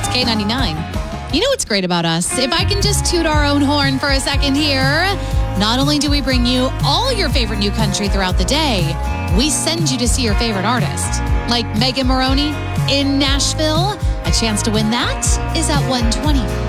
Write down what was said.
K99. You know what's great about us? If I can just toot our own horn for a second here, not only do we bring you all your favorite new country throughout the day, we send you to see your favorite artist. Like Megan Moroney in Nashville. A chance to win that is at 1:20.